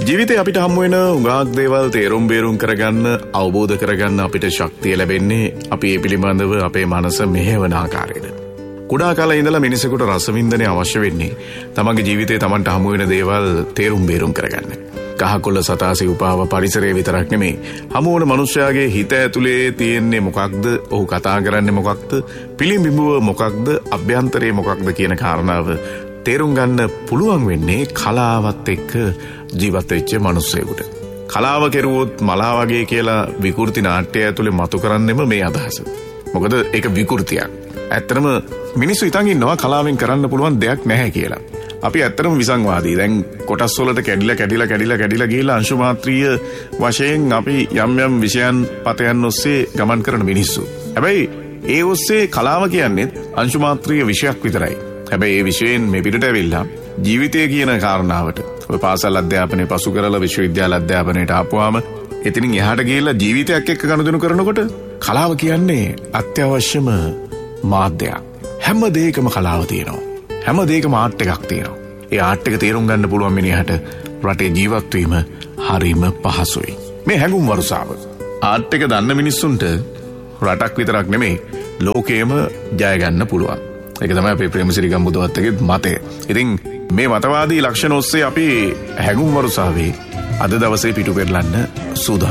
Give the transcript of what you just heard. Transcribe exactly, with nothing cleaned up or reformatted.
ජීවිතේ අපිට හම්බ වෙන උගාක් දේවල් තේරුම් බේරුම් කරගන්න, අවබෝධ කරගන්න අපිට ශක්තිය ලැබෙන්නේ අපි ඒ පිළිබඳව අපේ මනස මෙහෙවන ආකාරයට. කුඩා කාලේ ඉඳලා මිනිසෙකුට රසවින්දනය අවශ්‍ය වෙන්නේ තමන්ගේ ජීවිතේ තමන්ට හමු වෙන දේවල් තේරුම් බේරුම් කරගන්න. කහකොළ සතාසි උපාව පරිසරය විතරක් නෙමේ, හමු වන මනුෂ්‍යයාගේ හිත ඇතුලේ තියෙන්නේ මොකක්ද, ඔහු කතා කරන්නේ මොකක්ද, පිළිඹිඹුව මොකක්ද, අභ්‍යන්තරේ මොකක්ද කියන කාරණාව තේරුම් ගන්න පුළුවන් වෙන්නේ කලාවත් එක්ක ජීවත් වෙච්ච මනුස්සයෙකුට. කලාව කෙරුවොත් මලා වගේ කියලා විකෘති නාට්‍ය ඇතුලේ මතු කරන්නෙම මේ අදහස. මොකද ඒක විකෘතියක්. ඇත්තටම මිනිස්සු හිතන් ඉන්නවා කලාවෙන් කරන්න පුළුවන් දෙයක් නැහැ කියලා. අපි ඇත්තටම විසංවාදී. දැන් කොටස් වලට කැඩිලා කැඩිලා කැඩිලා කැඩිලා ගිහලා අංශු මාත්‍රීය වශයෙන් අපි යම් යම් විෂයන් පතයන් ඔස්සේ ගමන් කරන මිනිස්සු. හැබැයි ඒ ඔස්සේ කලාව කියන්නේ අංශු මාත්‍රීය විෂයක් විතරයි. හැබැයි ඒ විෂයෙන් මේ පිටට ඇවිල්ලා ජීවිතය කියන කාරණාවට ඔය පාසල් අධ්‍යාපනය පසු කරලා විශ්වවිද්‍යාල අධ්‍යාපනයට ආපුවාම එතනින් එහාට ගිහිල්ලා ජීවිතයක් එක්ක ගනුදෙනු කරනකොට කලාව කියන්නේ අත්‍යවශ්‍යම මාධ්‍යයක්. හැම දෙයකම කලාව තියෙනවා. හැම දෙයකම ආර්ට් එකක් තියෙනවා. ඒ ආර්ට් එක තේරුම් ගන්න පුළුවන් මිනිහට රටේ ජීවත් වීම හරිම පහසුයි. මේ හැඟුම් වරුසාව ආර්ට් එක දන්න මිනිස්සුන්ට රටක් විතරක් නෙමෙයි ලෝකෙම ජය ගන්න පුළුවන්. ඒක තමයි අපේ ප්‍රේමසිරි ගම්බුදුවත්තගේ මතය. ඉතින් මේ මතවාදී ලක්ෂණ ඔස්සේ අපි හැඟුම් වරුසාවේ අද දවසේ පිටු පෙරලන්න සූදානම්.